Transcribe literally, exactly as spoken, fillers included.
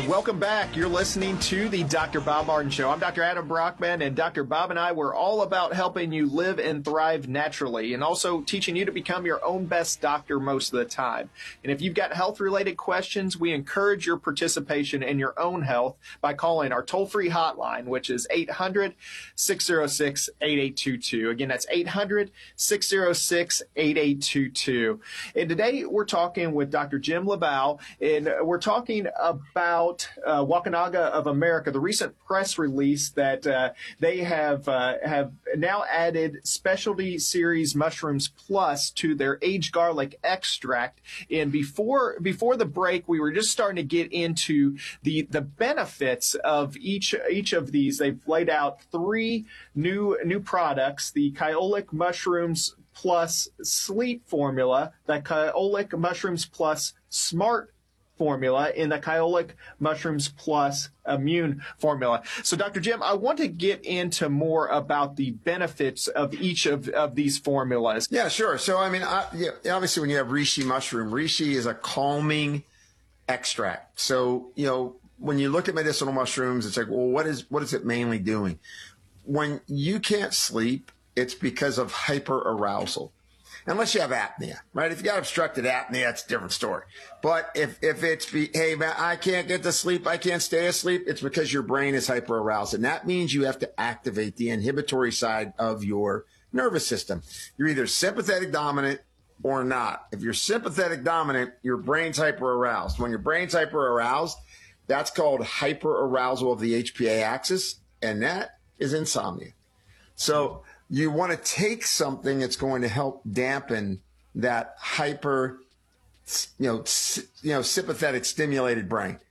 Welcome back. You're listening to the Doctor Bob Martin Show. I'm Doctor Adam Brockman, and Doctor Bob and I, we're all about helping you live and thrive naturally and also teaching you to become your own best doctor most of the time. And if you've got health-related questions, we encourage your participation in your own health by calling our toll-free hotline, which is eight hundred, six oh six, eight eight two two. Again, that's eight hundred, six oh six, eight eight two two. And today we're talking with Doctor Jim LaBelle, and we're talking about Uh, Wakunaga of America, the recent press release that uh, they have uh, have now added Specialty Series Mushrooms Plus to their aged garlic extract. And before before the break, we were just starting to get into the the benefits of each each of these. They've laid out three new new products: the Kyolic Mushrooms Plus Sleep Formula, the Kyolic Mushrooms Plus Smart Formula, in the Kyolic Mushrooms Plus Immune Formula. So, Doctor Jim, I want to get into more about the benefits of each of, of these formulas. Yeah, sure. So, I memean, I, yeah, obviously, when you have reishi mushroom, reishi is a calming extract. So, you know, when you look at medicinal mushrooms, it's like, well, what is what is it mainly doing? When you can't sleep, it's because of hyperarousal. Unless you have apnea, right? If you got obstructed apnea, it's a different story. But if, if it's, be, hey, man, I can't get to sleep, I can't stay asleep, it's because your brain is hyperaroused. And that means you have to activate the inhibitory side of your nervous system. You're either sympathetic dominant or not. If you're sympathetic dominant, your brain's hyperaroused. When your brain's hyperaroused, that's called hyperarousal of the H P A axis, and that is insomnia. So you want to take something that's going to help dampen that hyper, you know, you know, sympathetic stimulated brain.